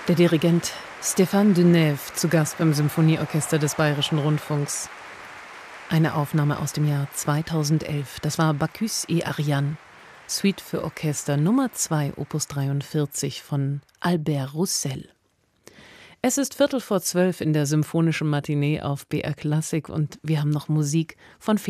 Der Dirigent Stéphane Denève zu Gast beim Symphonieorchester des Bayerischen Rundfunks. Eine Aufnahme aus dem Jahr 2011. Das war Bacchus et Ariane, Suite für Orchester Nummer 2, Opus 43 von Albert Roussel. Es ist 11:45 in der Symphonischen Matinee auf BR Klassik und wir haben noch Musik von